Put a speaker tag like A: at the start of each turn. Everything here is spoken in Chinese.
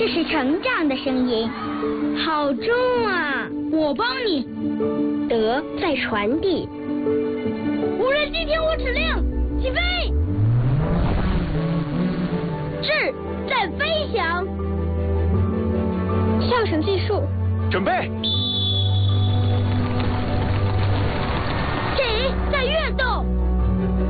A: 这是成长的声音。好重啊！
B: 我帮你。
A: 德在传递。
B: 无人机听我指令，起飞。智在飞翔。
A: 跳绳计数。
C: 准备。